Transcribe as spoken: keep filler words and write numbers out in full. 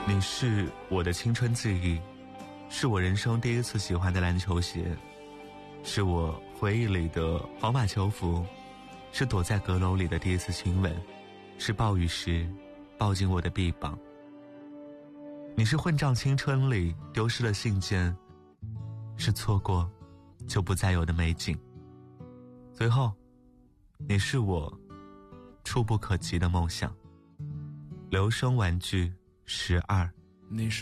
你是我的青春记忆，是我人生第一次喜欢的篮球鞋，是我回忆里的跑马球服，是躲在阁楼里的第一次亲吻，是暴雨时抱紧我的臂膀。你是混账青春里丢失的信件，是错过就不再有的美景。最后，你是我触不可及的梦想。留声玩具十二。 你是